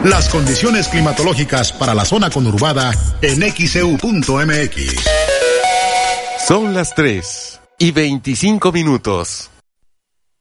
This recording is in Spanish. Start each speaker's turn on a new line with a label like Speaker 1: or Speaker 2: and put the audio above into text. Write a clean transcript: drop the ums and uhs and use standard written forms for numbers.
Speaker 1: Las condiciones climatológicas para la zona conurbada en XEU.mx.
Speaker 2: Son las 3:25.